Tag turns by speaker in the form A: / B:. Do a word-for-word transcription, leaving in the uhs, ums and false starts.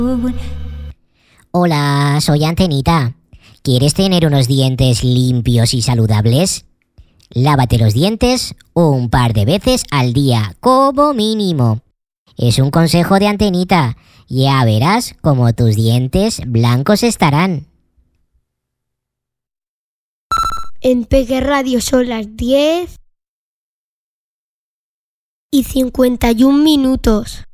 A: Hola, soy Antenita. ¿Quieres tener unos dientes limpios y saludables? Lávate los dientes un par de veces al día, como mínimo. Es un consejo de Antenita. Ya verás cómo tus dientes blancos estarán.
B: En Peque Radio son las diez y cincuenta y un minutos.